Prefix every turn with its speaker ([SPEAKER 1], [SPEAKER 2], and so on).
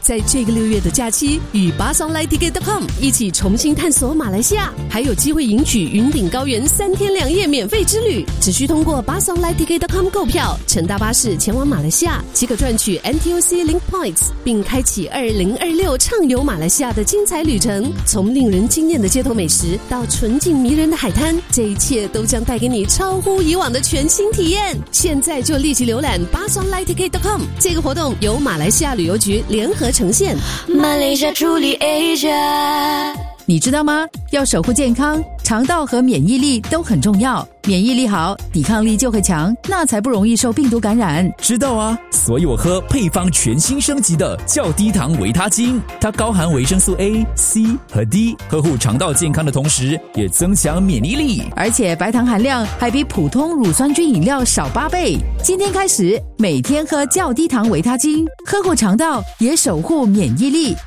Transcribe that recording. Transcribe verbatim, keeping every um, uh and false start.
[SPEAKER 1] 在这个六月的假期，与巴桑 Light Ticket 点 com 一起重新探索马来西亚，还有机会赢取云顶高原三天两夜免费之旅。只需通过巴桑 Light Ticket 点 com 购票，乘搭巴士前往马来西亚，即可赚取 N T U C Link Points， 并开启二零二六畅游马来西亚的精彩旅程。从令人惊艳的街头美食到纯净迷人的海滩，这一切都将带给你超乎以往的全新体验。现在就立即浏览巴桑 Light Ticket 点 com， 这个活动由马来西亚旅游局联合呈现。
[SPEAKER 2] 马来西亚处理 Asia。
[SPEAKER 3] 你知道吗？要守护健康，肠道和免疫力都很重要。免疫力好，抵抗力就会强，那才不容易受病毒感染。
[SPEAKER 4] 知道啊，所以我喝配方全新升级的较低糖维他精，它高含维生素 A、C 和 D， 呵护肠道健康的同时，也增强免疫力。
[SPEAKER 3] 而且白糖含量还比普通乳酸菌饮料少八倍。今天开始，每天喝较低糖维他精，呵护肠道，也守护免疫力。